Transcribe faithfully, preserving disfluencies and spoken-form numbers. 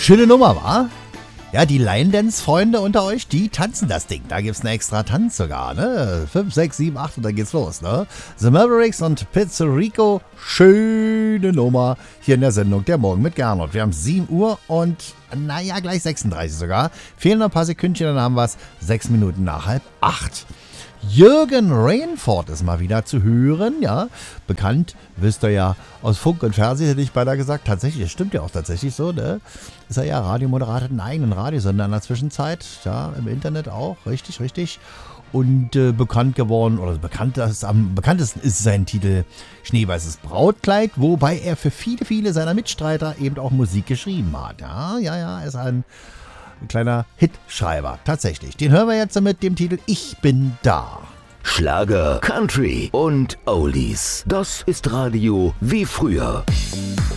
Schöne Nummer, wa? Ja, die Line-Dance-Freunde unter euch, die tanzen das Ding. Da gibt's einen extra Tanz sogar, ne? fünf, sechs, sieben, acht und dann geht's los, ne? The Mavericks und Puerto Rico. Schöne Nummer hier in der Sendung Der Morgen mit Gernot. Wir haben sieben Uhr und, naja, gleich sechsunddreißig sogar. Fehlen noch ein paar Sekündchen, dann haben wir's sechs Minuten nach halb acht. Jürgen Rainford ist mal wieder zu hören, ja, bekannt, wisst ihr ja, aus Funk und Fernsehen, hätte ich beinahe gesagt, tatsächlich, das stimmt ja auch tatsächlich so, ne, ist er ja Radiomoderator, hat einen eigenen Radiosender in der Zwischenzeit, ja, im Internet auch, richtig, richtig, und äh, bekannt geworden, oder bekannt, das, am bekanntesten ist sein Titel Schneeweißes Brautkleid, wobei er für viele, viele seiner Mitstreiter eben auch Musik geschrieben hat, ja, ja, ja, er ist ein Ein kleiner Hitschreiber, tatsächlich. Den hören wir jetzt mit dem Titel Ich bin da. Schlager, Country und Oldies. Das ist Radio wie früher.